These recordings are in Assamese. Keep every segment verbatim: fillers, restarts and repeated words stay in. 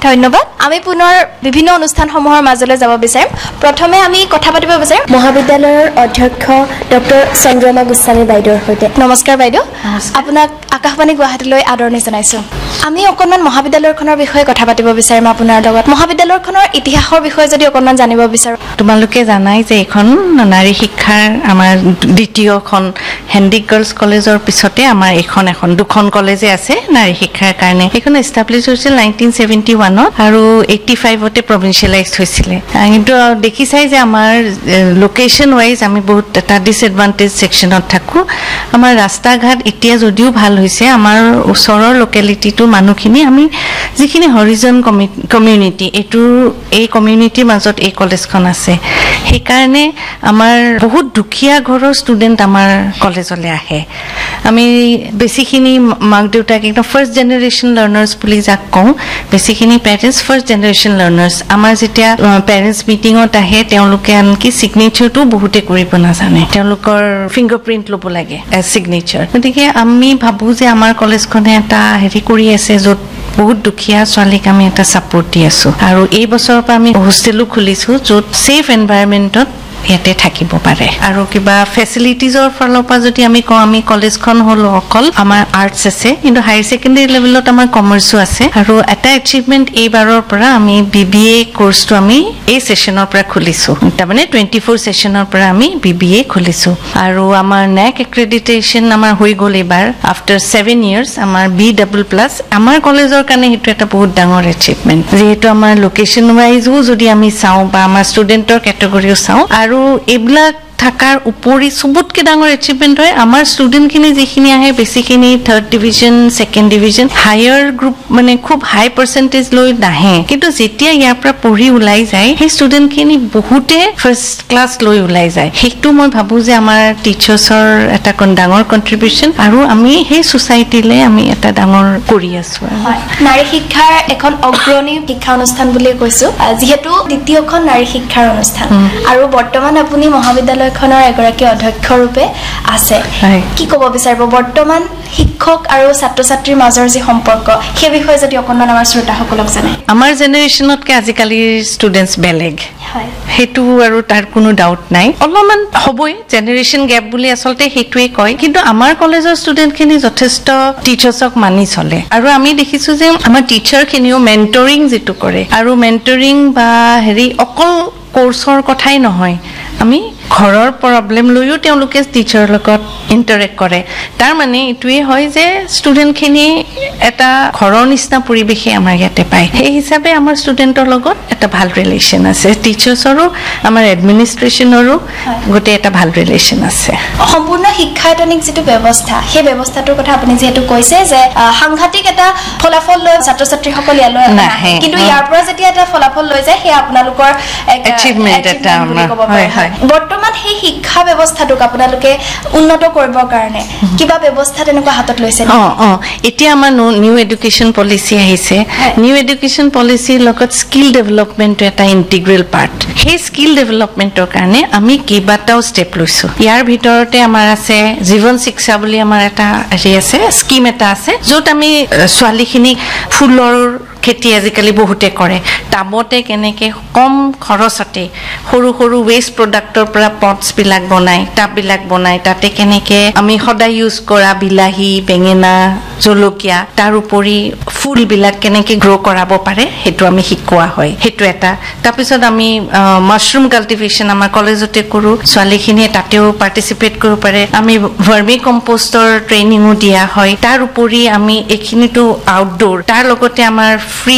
ধন্যবাদ আমি পুনৰ বিভিন্ন অনুষ্ঠানসমূহৰ মাজলৈ যাব বিচাৰিম প্ৰথমে আমি কথা পাতিব বিচাৰিম মহাবিদ্যালয়ৰ অধ্যক্ষ ডক্টৰ চন্দ্ৰমা গোস্বামী বাইদেউৰ সৈতে নমস্কাৰ বাইদেউ আপোনাক আকাশবাণী গুৱাহাটীলৈ আদৰণি জনাইছো আমি অকণমান মহাবিদ্যালয়খনৰ বিষয়ে কথা পাতিব বিচাৰিম আপোনাৰ লগত মহাবিদ্যালয়খনৰ ইতিহাসৰ বিষয়ে যদি অকণমান জানিব বিচাৰো তোমালোকে জানাই যে এখন নাৰী শিক্ষাৰ আমাৰ দ্বিতীয়খন হেণ্ডিক গাৰ্লছ কলেজৰ পিছতে আমাৰ এখন এখন দুখন কলেজে আছে নাৰী শিক্ষাৰ কাৰণে এখন এষ্টাব্লিছ হৈছিল নাইনটিন ছেভেণ্টি ওৱানত আৰু এইটি ফাইভতে প্ৰভিঞ্চিয়েলাইজ হৈছিলে কিন্তু দেখিছাই যে আমাৰ লোকেশ্যন ৱাইজ আমি বহুত এটা ডিছএডভান্টেজ ছেকশ্যনত থাকোঁ আমাৰ ৰাস্তা ঘাট এতিয়া যদিও ভাল হৈছে আমাৰ ওচৰৰ লোকেলিটিটো মানুহখিনি আমি যিখিনি হৰিজন কমিউনিটি এইটো এই কমিউনিটিৰ মাজত এই কলেজখন আছে সেইকাৰণে আমাৰ বহুত দুখীয়া ঘৰৰ ষ্টুডেণ্ট আমাৰ কলেজলৈ আহে আমি বেছিখিনি মাক দেউতাক একদম ফাৰ্ষ্ট জেনেৰেশ্যন লাৰ্ণাৰ্ছ বুলি যাক কওঁ বেছিখিনি পেৰেণ্টছ ফাৰ্ষ্ট জেনেৰেশ্যন লাৰ্ণাৰ্ছ আমাৰ যেতিয়া পেৰেণ্টছ মিটিঙত আহে তেওঁলোকে আনকি ছিগনেচাৰটো বহুতে কৰিব নাজানে তেওঁলোকৰ ফিংগাৰপ্ৰিণ্ট ল'ব লাগে এজ ছিগনেচাৰ গতিকে আমি ভাবোঁ যে আমাৰ কলেজখনে এটা হেৰি কৰি আছে য'ত বহুত দুখীয়া ছোৱালীক আমি এটা ছাপোৰ্ট দি আছোঁ আৰু এই বছৰৰ পৰা আমি হোষ্টেলো খুলিছোঁ য'ত ছেফ এনভাইৰনমেণ্টত ইয়াতে থাকিব পাৰে আৰু কিবা ফেচিলিটিজৰ ফালৰ পৰা যদি আমি কওঁ আমি কলেজখন হ'ল অকল আমাৰ আৰ্টছ আছে কিন্তু হায়াৰ ছেকেণ্ডেৰী লেভেলত আমাৰ কমাৰ্চো আছে আৰু এটা এচিভমেণ্ট এইবাৰৰ পৰা আমি বি বি এ কৰ্চটো আমি এই ছেশ্যনৰ পৰা খুলিছোঁ তাৰমানে টুৱেণ্টি ফ'ৰ ছেশ্যনৰ পৰা আমি বি বি এ খুলিছোঁ আৰু আমাৰ নেক এক্ৰেডিটেশ্যন আমাৰ হৈ গ'ল এইবাৰ আফটাৰ ছেভেন ইয়াৰ্ছ আমাৰ বি ডাবল প্লাছ আমাৰ কলেজৰ কাৰণে সেইটো এটা বহুত ডাঙৰ এচিভমেণ্ট যিহেতু আমাৰ লোকেশ্যন ৱাইজো যদি আমি চাওঁ বা আমাৰ ষ্টুডেণ্টৰ কেটেগৰীও চাওঁ আৰু এইবিলাক থাকাৰ উপৰি চবতকৈ ডাঙৰ এচিভমেণ্ট হয় আমাৰ ষ্টুডেণ্টখিনি যিখিনি আহে বেছিখিনি third division second division higher group মানে খুব হাই পাৰ্চেণ্টেজ লৈ নাহে কিন্তু যেতিয়া ইয়াৰ পৰা পঢ়ি ওলাই যায় সেই ষ্টুডেণ্টখিনি বহুতে ফাৰ্ষ্ট ক্লাছ লৈ ওলাই যায় সেইটো মই ভাবোঁ যে আমাৰ টিচাৰ্ছৰ এটা ডাঙৰ কণ্ট্ৰিবিউশ্যন আৰু আমি সেই ছ'চাইটিলৈ আমি এটা ডাঙৰ কৰি আছোঁ নাৰী শিক্ষাৰ এখন অগ্ৰণী শিক্ষা অনুষ্ঠান বুলি কৈছোঁ যিহেতু দ্বিতীয়খন নাৰী শিক্ষাৰ অনুষ্ঠান আৰু বৰ্তমান আপুনি মহাবিদ্যালয় খনৰ এগৰাকী অধ্যক্ষ ৰূপে আছে কি ক'ব বিচাৰিব বৰ্তমান শিক্ষক আৰু ছাত্ৰ ছাত্ৰীৰ মাজৰ যি সম্পৰ্ক সেই বিষয়ে যদি অকণমান আমাৰ শ্ৰোতাসকলক জনায় আমাৰ জেনেৰেশ্যনতকৈ আজিকালিৰ ষ্টুডেণ্টছ বেলেগ সেইটো আৰু তাৰ কোনো ডাউট নাই অলপমান হ'বই জেনেৰেশ্যন গেপ বুলি আচলতে সেইটোৱে কয় কিন্তু আমাৰ কলেজৰ ষ্টুডেণ্টখিনি যথেষ্ট টিচাৰ্ছক মানি চলে আৰু আমি দেখিছোঁ যে আমাৰ টিচাৰখিনিও মেণ্টৰিং যিটো কৰে আৰু মেণ্টৰিং বা হেৰি অকল কোৰ্চৰ কথাই নহয় আমি ঘৰৰ প্ৰব্লেম লৈও তেওঁলোকে টিচাৰৰ লগত ইণ্টাৰেক্ট কৰে তাৰ মানে এইটোৱে হয় যে ষ্টুডেণ্টখিনি এটা ঘৰৰ নিচিনা পৰিৱেশে আমাৰ ইয়াতে পায় সেই হিচাপে আমাৰ ষ্টুডেণ্টৰ লগত এটা ভাল ৰিলেশ্যন আছে টিচাৰ্ছৰো আমাৰ এডমিনিষ্ট্ৰেশ্যনৰো গোটেই এটা ভাল ৰিলেশ্যন আছে সম্পূৰ্ণ শিক্ষায়তনিক যিটো ব্যৱস্থা সেই ব্যৱস্থাটোৰ কথা আপুনি যিহেতু কৈছে যে সাংঘাতিক এটা ফলাফল লৈ ছাত্ৰ ছাত্ৰীসকল ইয়ালৈ নাহে কিন্তু ইয়াৰ পৰা যেতিয়া এটা ফলাফল লৈ যায় সেয়া আপোনালোকৰ এচিভমেণ্ট এটা হয় হয় বৰ্তমান সেই শিক্ষা ব্যৱস্থাটোক আপোনালোকে উন্নত কৰিবৰ কাৰণে কিবা ব্যৱস্থা তেনেকুৱা হাতত লৈছে অঁ অঁ এতিয়া আমাৰ নিউ এডুকেশ্যন পলিচি আহিছে নিউ এডুকেশ্যন পলিচিৰ লগত স্কিল ডেভেলপমেণ্টটো এটা ইণ্টিগ্ৰেল পাৰ্ট সেই স্কিল ডেভেলপমেণ্টৰ কাৰণে আমি কেইবাটাও ষ্টেপ লৈছোঁ ইয়াৰ ভিতৰতে আমাৰ আছে জীৱন শিক্ষা বুলি আমাৰ এটা হেৰি আছে স্কিম এটা আছে য'ত আমি ছোৱালীখিনিক ফুলৰ খেতি আজিকালি বহুতে কৰে টাবতে কেনেকৈ কম খৰচতে সৰু সৰু ৱেষ্ট প্ৰডাক্টৰ পৰা পটছবিলাক বনায় টাববিলাক বনায় তাতে কেনেকৈ আমি সদায় ইউজ কৰা বিলাহী বেঙেনা জলকীয়া তাৰ উপৰি ফুলবিলাক কেনেকৈ গ্ৰ' কৰাব পাৰে সেইটো আমি শিকোৱা হয় সেইটো এটা তাৰপিছত আমি মাছৰুম কাল্টিভেশ্যন আমাৰ কলেজতে কৰোঁ ছোৱালীখিনিয়ে তাতেও পাৰ্টিচিপেট কৰিব পাৰে আমি ভাৰ্মি কম্প'ষ্টৰ ট্ৰেইনিঙো দিয়া হয় তাৰ উপৰি আমি এইখিনিতো আউটডোৰ তাৰ লগতে আমাৰ free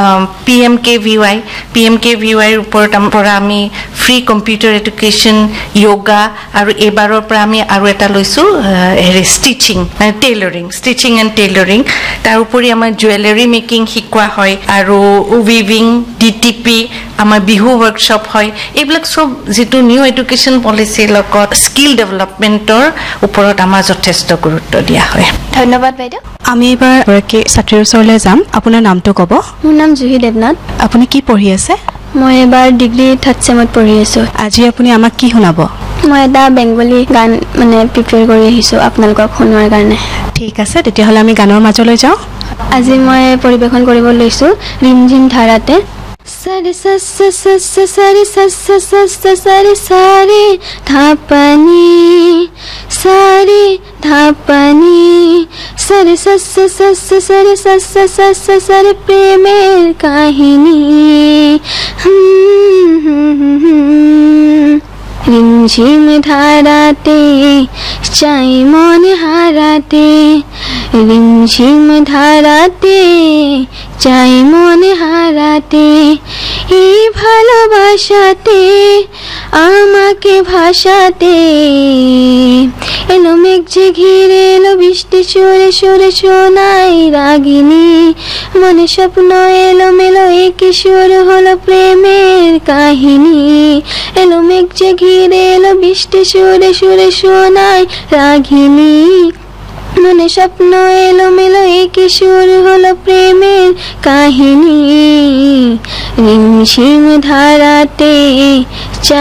P M K V Y P M K V ৱাইৰ ওপৰত পৰা আমি ফ্ৰী কম্পিউটাৰ এডুকেশ্যন য়োগা আৰু এইবাৰৰ পৰা আমি আৰু এটা লৈছোঁ হেৰি stitching tailoring stitching and tailoring তাৰ উপৰি আমাৰ জুৱেলাৰী মেকিং শিকোৱা হয় আৰু উইভিং ডি টি পি আমাৰ বিহু ৱৰ্কশ্বপ হয় এইবিলাক চব যিটো নিউ এডুকেশ্যন পলিচিৰ লগত স্কিল ডেভেলপমেণ্টৰ ওপৰত আমাৰ যথেষ্ট গুৰুত্ব দিয়া হয় ধন্যবাদ বাইদেউ আমি এবাৰ এগৰাকী ছাত্ৰীৰ ওচৰলৈ যাম আপোনাৰ নামটো ক'ব মোৰ নাম জুহি দেৱনাথ আপুনি কি পঢ়ি আছে মই এবাৰ ডিগ্ৰী থাৰ্ড চেমত পঢ়ি আছোঁ। আজি আপুনি আমাক কি শুনাব? মই এটা বেংগলী গান মানে প্ৰিপেয়াৰ কৰি আহিছোঁ আপোনালোকক শুনোৱাৰ কাৰণে। ঠিক আছে, তেতিয়াহ'লে আমি গানৰ মাজলৈ যাওঁ। আজি মই পৰিৱেশন কৰিব লৈছোঁ ৰিমঝিম ধাৰাতে। সারে সস্সা সস্সা সারে সস্সা সস্সা সারে সারে ধাপানি সারে ধাপানি সারে সস্সা সস্সা সারে সস্সা সস্সা সারে প্রেমের কাহিনী। রিমঝিম ধারাতে চাই মনে হারাতে, রিমঝিম ধারাতে চাই মনে হারাতে, এই ভালোবাসাতে আমাকে ভাসাতে। এলো মেঘ যে ঘিরে এলো বৃষ্টি সুরে সুরে শোনাই রাগিনী, মনে স্বপ্ন এলো মেলো একই সুর হলো প্রেমের কাহিনী। এলো মেঘ যে ঘিরে এলো বৃষ্টি সুরে সুরে শোনাই রাগিনী, মনে স্বপ্ন এলো মেলো একই সুর হলো প্রেমের কাহিনী। রিমঝিম ধারাতে